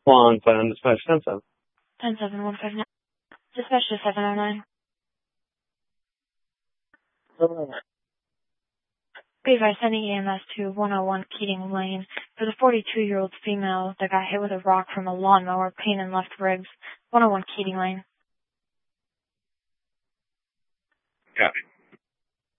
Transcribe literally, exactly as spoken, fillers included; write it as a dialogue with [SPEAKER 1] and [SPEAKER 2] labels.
[SPEAKER 1] One plan dispatch ten seven.
[SPEAKER 2] ten seven one five nine. Dispatch to seven oh nine. Be advised, sending E M S to one oh one Keating Lane for the forty-two-year-old female that got hit with a rock from a lawnmower, pain in left ribs. one oh one Keating Lane.
[SPEAKER 1] Copy.